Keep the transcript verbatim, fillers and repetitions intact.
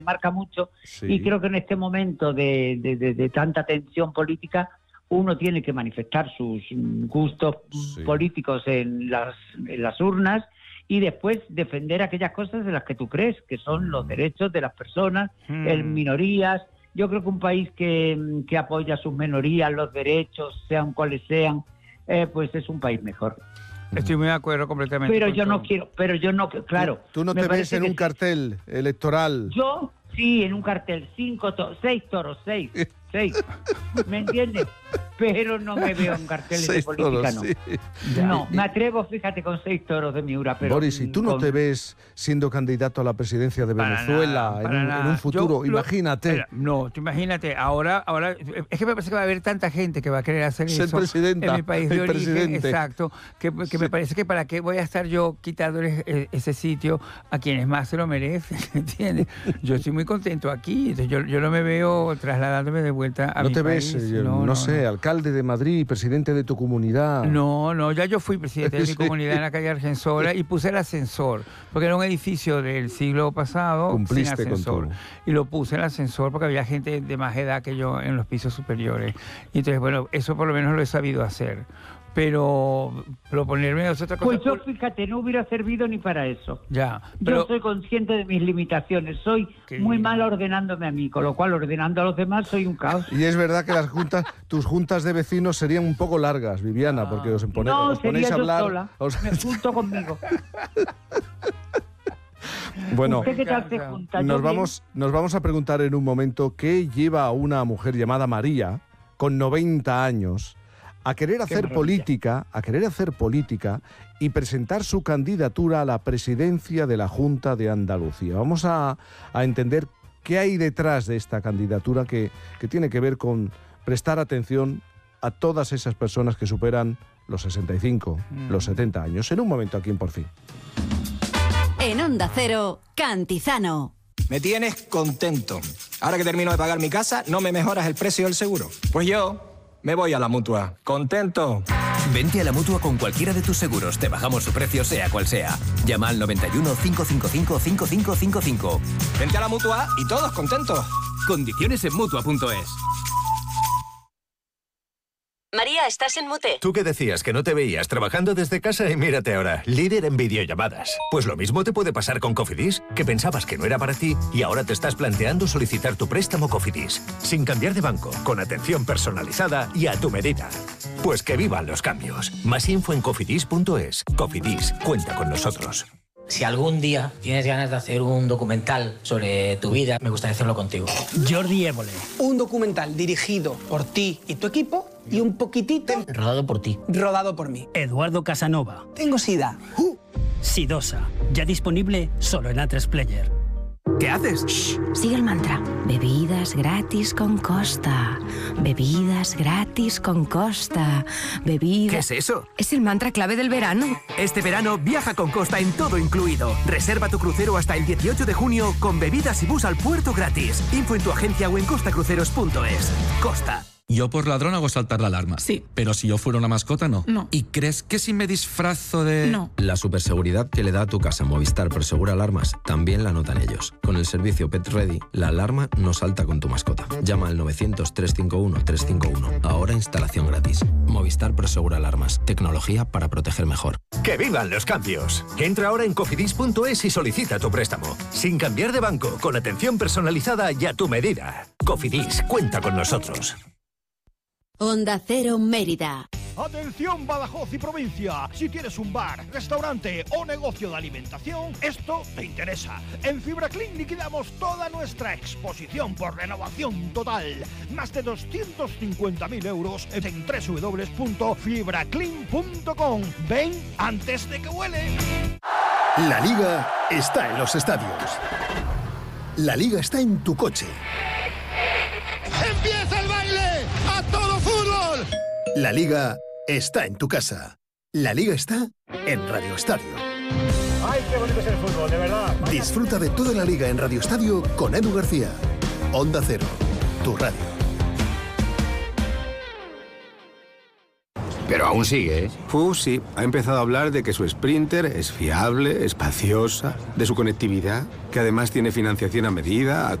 marca mucho, Sí. y creo que en este momento de, de, de, de tanta tensión política uno tiene que manifestar sus gustos Sí. políticos en las, en las urnas y después defender aquellas cosas de las que tú crees, que son los derechos de las personas, Mm. el minorías. Yo creo que un país que, que apoya a sus minorías, los derechos, sean cuales sean, eh, pues es un país mejor. Estoy muy de acuerdo completamente. Pero con yo no todo. quiero, pero yo no, claro. Tú, tú no me te ves parece en que un sí. cartel electoral. Yo, sí, en un cartel, cinco to seis toros, seis, seis, ¿me entiendes? Pero no me veo en carteles de Seis política, toros, no. sí. No, Y- me atrevo, fíjate, con seis toros de Miura, pero... Boris, ¿y tú no con- te ves siendo candidato a la presidencia de Para Venezuela nada, en, para un, en nada. un futuro? Yo lo- Imagínate. Espera, no, tú imagínate, ahora, ahora, es que me parece que va a haber tanta gente que va a querer hacer Ser eso presidenta, en mi país de el origen, presidente. exacto, que, que Sí. me parece que para qué voy a estar yo quitándoles eh, ese sitio a quienes más se lo merecen, ¿entiendes? Yo estoy muy contento aquí, entonces yo, yo no me veo trasladándome de vuelta a ¿No mi te país. ves, eh, no, sé, alcalde de Madrid, presidente de tu comunidad? No, no, ya yo fui presidente de mi Sí. comunidad en la calle Argensola y puse el ascensor, porque era un edificio del siglo pasado Cumpliste sin con ascensor. todo. Y lo puse en el ascensor porque había gente de más edad que yo en los pisos superiores. Y entonces, bueno, eso por lo menos lo he sabido hacer. Pero proponerme es otra cosa. Pues yo, fíjate, no hubiera servido ni para eso. Ya, Yo pero soy consciente de mis limitaciones, soy Qué muy bien. mal ordenándome a mí, con lo cual ordenando a los demás soy un caos. Y es verdad que las juntas, tus juntas de vecinos serían un poco largas, Viviana, porque os, pone- No, os ponéis sería a yo hablar. sola, os- me junto conmigo. Bueno, ¿Usted qué tal se encanta. junta? Yo nos bien. vamos, nos vamos a preguntar en un momento qué lleva a una mujer llamada María, con noventa años, a querer hacer maravilla. política, a querer hacer política y presentar su candidatura a la presidencia de la Junta de Andalucía. Vamos a, a entender qué hay detrás de esta candidatura que, que tiene que ver con prestar atención a todas esas personas que superan los sesenta y cinco, Mm. los setenta años. En un momento aquí en Por Fin. En Onda Cero, Cantizano. Me tienes contento. Ahora que termino de pagar mi casa, ¿no me mejoras el precio del seguro? Pues yo me voy a la Mutua. ¿Contento? Vente a la Mutua con cualquiera de tus seguros. Te bajamos su precio sea cual sea. Llama al noventa y uno, cinco cinco cinco, cinco cinco cinco cinco. Vente a la Mutua y todos contentos. Condiciones en Mutua punto es. María, ¿estás en mute? Tú que decías que no te veías trabajando desde casa y mírate ahora, líder en videollamadas. Pues lo mismo te puede pasar con Cofidis, que pensabas que no era para ti y ahora te estás planteando solicitar tu préstamo Cofidis, sin cambiar de banco, con atención personalizada y a tu medida. Pues que vivan los cambios. Más info en cofidis punto es. Cofidis, cuenta con nosotros. Si algún día tienes ganas de hacer un documental sobre tu vida, me gustaría hacerlo contigo. Jordi Évole. Un documental dirigido por ti y tu equipo y un poquitito Rodado por ti. rodado por mí. Eduardo Casanova. Tengo sida. Uh. Sidosa. Ya disponible solo en A tres Player. ¿Qué haces? Shh, sigue el mantra. Bebidas gratis con Costa. Bebidas gratis con Costa. Bebidas... ¿Qué es eso? Es el mantra clave del verano. Este verano viaja con Costa en todo incluido. Reserva tu crucero hasta el dieciocho de junio con bebidas y bus al puerto gratis. Info en tu agencia o en costacruceros punto es. Costa. Yo por ladrón hago saltar la alarma. Sí. Pero si yo fuera una mascota, no. No. ¿Y crees que si me disfrazo de...? No. La superseguridad que le da a tu casa Movistar Prosegura Alarmas también la notan ellos. Con el servicio Pet Ready, la alarma no salta con tu mascota. Llama al novecientos, trescientos cincuenta y uno, trescientos cincuenta y uno. Ahora instalación gratis. Movistar Prosegura Alarmas. Tecnología para proteger mejor. ¡Que vivan los cambios! Entra ahora en cofidis punto es y solicita tu préstamo. Sin cambiar de banco, con atención personalizada y a tu medida. Cofidis, cuenta con nosotros. Onda Cero Mérida. Atención Badajoz y provincia, si tienes un bar, restaurante o negocio de alimentación, esto te interesa. En FibraClean liquidamos toda nuestra exposición por renovación total. Más de doscientos cincuenta mil euros en doble u doble u doble u punto fibraclean punto com. Ven antes de que huele. La Liga está en los estadios. La Liga está en tu coche. ¡Empieza el baile! ¡A todo fútbol! La Liga está en tu casa. La Liga está en Radio Estadio. ¡Ay, qué bonito es el fútbol, de verdad! Disfruta de toda la Liga en Radio Estadio con Edu García. Onda Cero, tu radio. Pero aún sigue, ¿eh? Uh, sí. Ha empezado a hablar de que su Sprinter es fiable, espaciosa, de su conectividad, que además tiene financiación a medida,